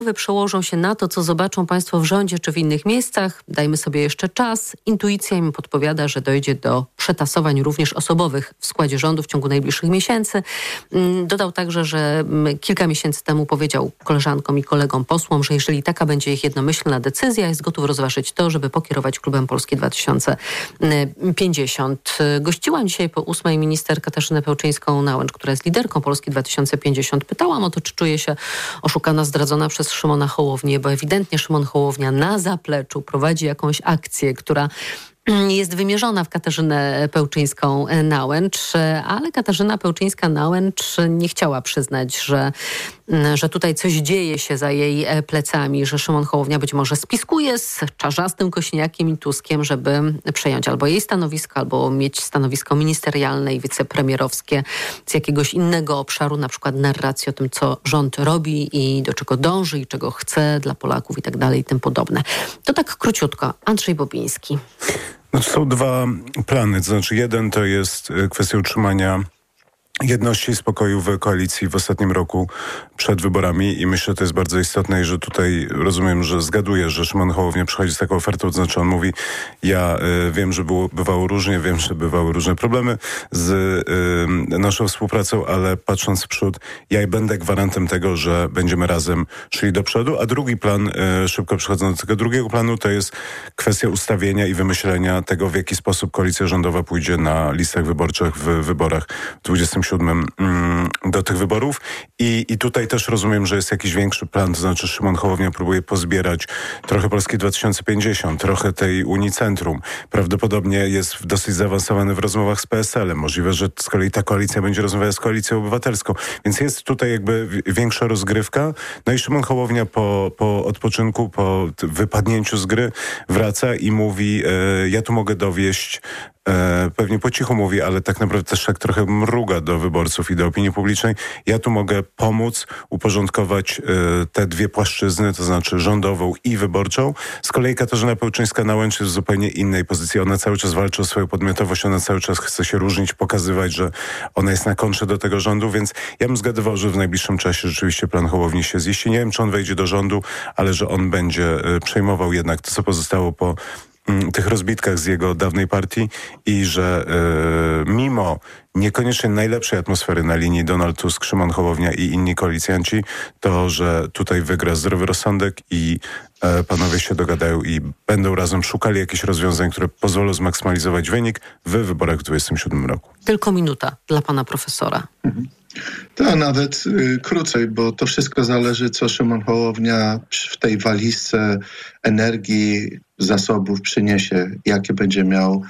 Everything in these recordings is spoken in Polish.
przełożą się na to, co zobaczą Państwo w rządzie czy w innych miejscach. Dajmy sobie jeszcze czas. Intuicja im podpowiada, że dojdzie do przetasowań również osobowych w składzie rządu w ciągu najbliższych miesięcy. Dodał także, że kilka miesięcy temu powiedział koleżankom i kolegom posłom, że jeżeli taka będzie ich jednomyślna decyzja, jest gotów rozważyć to, żeby pokierować klubem Polski 2050. Gościłam dzisiaj po 8 minister Katarzynę Pełczyńską-Nałęcz, która jest liderką Polski 2050. Pytałam o to, czy czuje się oszukana, zdradzona przez Szymona Hołownię, bo ewidentnie Szymon Hołownia na zapleczu prowadzi jakąś akcję, która jest wymierzona w Katarzynę Pełczyńską-Nałęcz, ale Katarzyna Pełczyńska-Nałęcz nie chciała przyznać, że tutaj coś dzieje się za jej plecami, że Szymon Hołownia być może spiskuje z Czarzastym, Kośniakiem i Tuskiem, żeby przejąć albo jej stanowisko, albo mieć stanowisko ministerialne i wicepremierowskie z jakiegoś innego obszaru, na przykład narracji o tym, co rząd robi i do czego dąży i czego chce dla Polaków i tak dalej i tym podobne. To tak króciutko. Andrzej Bobiński. No to są dwa plany. To znaczy jeden to jest kwestia utrzymania jedności i spokoju w koalicji w ostatnim roku przed wyborami i myślę, że to jest bardzo istotne i że tutaj rozumiem, że zgaduję, że Szymon Hołownia przychodzi z taką ofertą, to znaczy on mówi, ja wiem, że bywało różnie, wiem, że bywały różne problemy z naszą współpracą, ale patrząc w przód, ja będę gwarantem tego, że będziemy razem szli do przodu, a drugi plan, szybko przechodząc do tego drugiego planu, to jest kwestia ustawienia i wymyślenia tego, w jaki sposób koalicja rządowa pójdzie na listach wyborczych w wyborach w 27 do tych wyborów i tutaj też rozumiem, że jest jakiś większy plan, to znaczy Szymon Hołownia próbuje pozbierać trochę Polski 2050, trochę tej Unii Centrum. Prawdopodobnie jest dosyć zaawansowany w rozmowach z PSL-em. Możliwe, że z kolei ta koalicja będzie rozmawiała z Koalicją Obywatelską. Więc jest tutaj jakby większa rozgrywka. No i Szymon Hołownia po odpoczynku, po wypadnięciu z gry wraca i mówi, ja tu mogę dowieść, pewnie po cichu mówi, ale tak naprawdę też tak trochę mruga do wyborców i do opinii publicznej. Ja tu mogę pomóc uporządkować te dwie płaszczyzny, to znaczy rządową i wyborczą. Z kolei Katarzyna Pełczyńska-Nałęcz jest w zupełnie innej pozycji. Ona cały czas walczy o swoją podmiotowość, ona cały czas chce się różnić, pokazywać, że ona jest na kontrze do tego rządu, więc ja bym zgadywał, że w najbliższym czasie rzeczywiście plan Hołowni się ziści. Nie wiem, czy on wejdzie do rządu, ale że on będzie przejmował jednak to, co pozostało po tych rozbitkach z jego dawnej partii i że mimo niekoniecznie najlepszej atmosfery na linii Donald Tusk, Szymon Hołownia i inni koalicjanci, to, że tutaj wygra zdrowy rozsądek i panowie się dogadają i będą razem szukali jakichś rozwiązań, które pozwolą zmaksymalizować wynik w wyborach w 2027 roku. Tylko minuta dla pana profesora. To nawet krócej, bo to wszystko zależy, co Szymon Hołownia w tej walizce energii, zasobów przyniesie, jakie będzie miał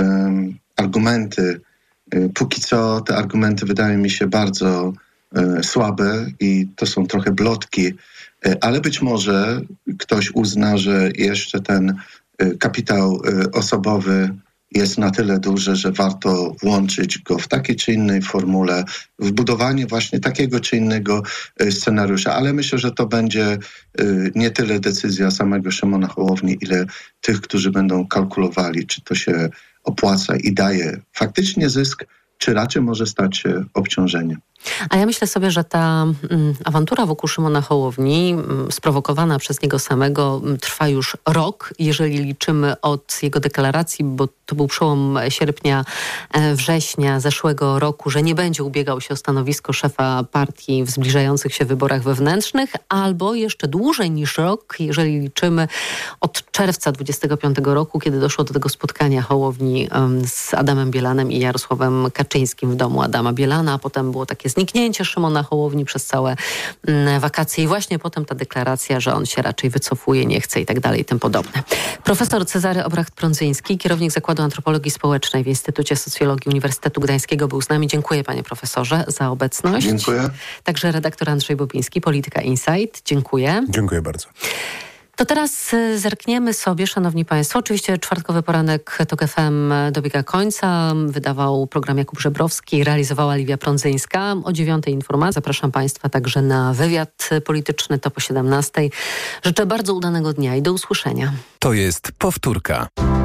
argumenty. Póki co te argumenty wydają mi się bardzo słabe i to są trochę blotki, ale być może ktoś uzna, że jeszcze ten kapitał osobowy jest na tyle duży, że warto włączyć go w takiej czy innej formule, w budowanie właśnie takiego czy innego scenariusza. Ale myślę, że to będzie nie tyle decyzja samego Szymona Hołowni, ile tych, którzy będą kalkulowali, czy to się opłaca i daje faktycznie zysk, czy raczej może stać się obciążeniem. A ja myślę sobie, że ta awantura wokół Szymona Hołowni, sprowokowana przez niego samego, trwa już rok. Jeżeli liczymy od jego deklaracji, bo to był przełom sierpnia, września zeszłego roku, że nie będzie ubiegał się o stanowisko szefa partii w zbliżających się wyborach wewnętrznych, albo jeszcze dłużej niż rok, jeżeli liczymy od czerwca 25 roku, kiedy doszło do tego spotkania Hołowni z Adamem Bielanem i Jarosławem Kaczyńskim w domu Adama Bielana, a potem było takie zniknięcie Szymona Hołowni przez całe wakacje i właśnie potem ta deklaracja, że on się raczej wycofuje, nie chce i tak dalej i tym podobne. Profesor Cezary Obracht-Prądzyński, kierownik Zakładu Antropologii Społecznej w Instytucie Socjologii Uniwersytetu Gdańskiego był z nami. Dziękuję panie profesorze za obecność. Dziękuję. Także redaktor Andrzej Bobiński, Polityka Insight. Dziękuję. Dziękuję bardzo. To teraz zerkniemy sobie, szanowni państwo. Oczywiście czwartkowy poranek TOK FM dobiega końca. Wydawał program Jakub Żebrowski, realizowała Liwia Prądzyńska. O 9:00 informacja. Zapraszam państwa także na wywiad polityczny, to po 17:00. Życzę bardzo udanego dnia i do usłyszenia. To jest powtórka.